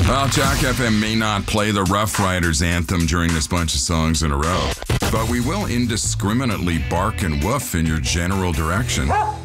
Well, Jack FM may not play the Rough Riders anthem during this bunch of songs in a row, but we will indiscriminately bark and woof in your general direction.